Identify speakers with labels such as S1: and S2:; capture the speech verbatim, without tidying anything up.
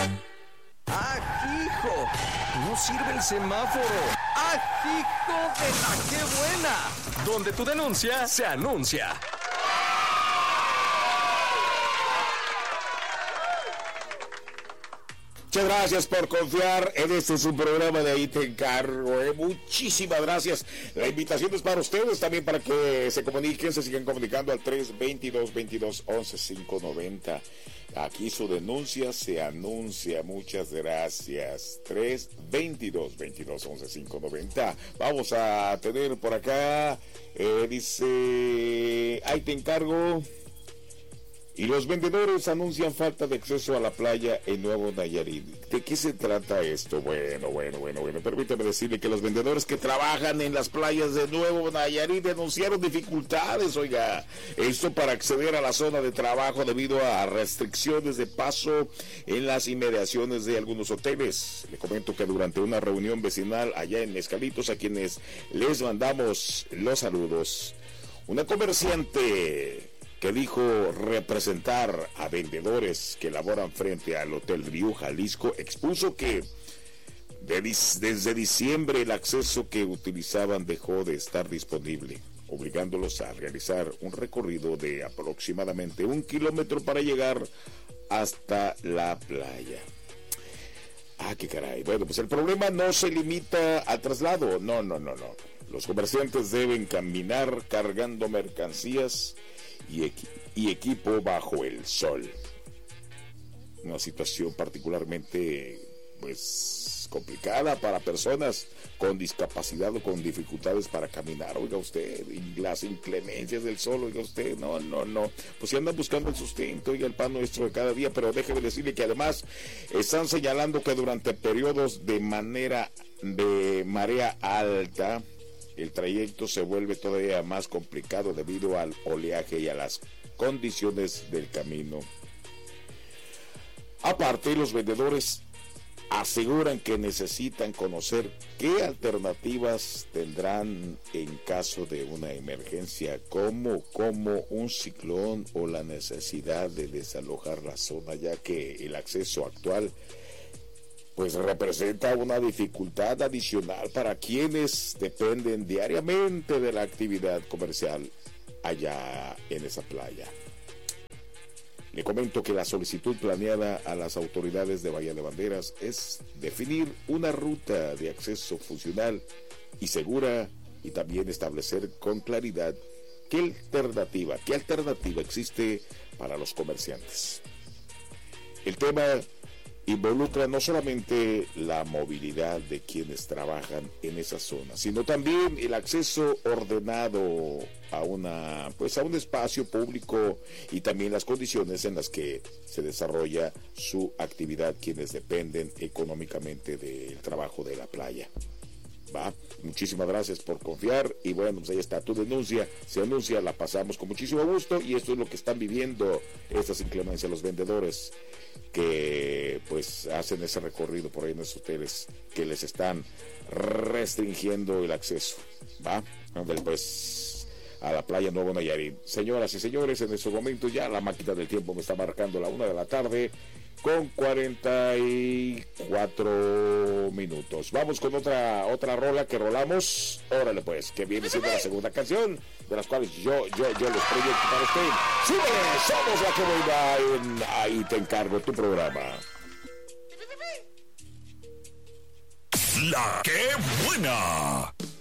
S1: ¡Ah, hijo! No sirve el semáforo. ¡Ah, hijo de la qué buena! Donde tu denuncia se anuncia.
S2: Muchas gracias por confiar en este su programa de Ahí Te Encargo. Eh. Muchísimas gracias. La invitación es para ustedes también, para que se comuniquen, se sigan comunicando al tres veintidós, veintidós, once, quinientos noventa. Aquí su denuncia se anuncia. Muchas gracias. tres veintidós, veintidós, once, quinientos noventa. Vamos a tener por acá, eh, dice, Ahí Te Encargo. Y los vendedores anuncian falta de acceso a la playa en Nuevo Nayarit. ¿De qué se trata esto? Bueno, bueno, bueno, bueno. Permítame decirle que los vendedores que trabajan en las playas de Nuevo Nayarit denunciaron dificultades, oiga. Esto para acceder a la zona de trabajo debido a restricciones de paso en las inmediaciones de algunos hoteles. Le comento que durante una reunión vecinal allá en Mezcalitos, a quienes les mandamos los saludos, una comerciante que dijo representar a vendedores que laboran frente al Hotel Riu Jalisco, expuso que de, desde diciembre el acceso que utilizaban dejó de estar disponible, obligándolos a realizar un recorrido de aproximadamente un kilómetro para llegar hasta la playa. Ah, qué caray. Bueno, pues el problema no se limita al traslado. No, no, no, no. Los comerciantes deben caminar cargando mercancías Y, equi- y equipo bajo el sol. Una situación particularmente pues complicada para personas con discapacidad o con dificultades para caminar, oiga usted, y las inclemencias del sol, oiga usted, no, no, no, pues si andan buscando el sustento, oiga, el pan nuestro de cada día. Pero déjeme decirle que además están señalando que durante periodos de manera de marea alta, el trayecto se vuelve todavía más complicado debido al oleaje y a las condiciones del camino. Aparte, los vendedores aseguran que necesitan conocer qué alternativas tendrán en caso de una emergencia, como, como un ciclón o la necesidad de desalojar la zona, ya que el acceso actual pues representa una dificultad adicional para quienes dependen diariamente de la actividad comercial allá en esa playa. Le comento que la solicitud planeada a las autoridades de Bahía de Banderas es definir una ruta de acceso funcional y segura, y también establecer con claridad qué alternativa, qué alternativa existe para los comerciantes. El tema involucra no solamente la movilidad de quienes trabajan en esa zona, sino también el acceso ordenado a una, pues a un espacio público, y también las condiciones en las que se desarrolla su actividad quienes dependen económicamente del trabajo de la playa. Va, muchísimas gracias por confiar, y bueno, pues ahí está tu denuncia, se anuncia, la pasamos con muchísimo gusto, y esto es lo que están viviendo estas inclemencias los vendedores que pues hacen ese recorrido por ahí en esos hoteles que les están restringiendo el acceso. Va, pues a la playa Nuevo Nayarit. Señoras y señores, en estos momentos ya la máquina del tiempo me está marcando la una de la tarde con cuarenta y cuatro minutos. Vamos con otra otra rola que rolamos. Órale pues, que viene siendo la segunda canción, de las cuales yo, yo, yo les proyecto para usted. ¡Súbele! Somos la que voy en Ahí Te Encargo, tu programa.
S3: La que buena.